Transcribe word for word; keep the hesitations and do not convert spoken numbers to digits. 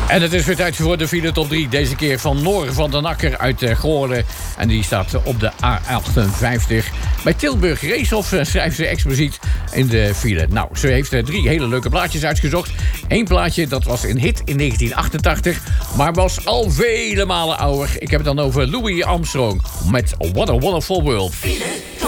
En het is weer tijd voor de file top drie. Deze keer van Noor van den Akker uit uh, Goorlen. En die staat op de A achtenvijftig. Bij Tilburg Reeshof uh, schrijft ze expliciet in de file. Nou, ze heeft uh, drie hele leuke plaatjes uitgezocht. Eén plaatje, dat was een hit in negentien achtentachtig. Maar was al vele malen ouder. Ik heb het dan over Louis Armstrong met What a Wonderful World. File.